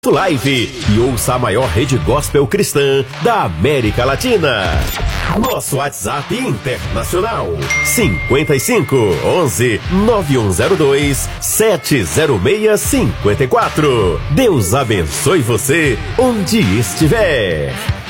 Live e ouça a maior rede gospel cristã da América Latina. Nosso WhatsApp internacional 55 11 9102 70654. Deus abençoe você onde estiver.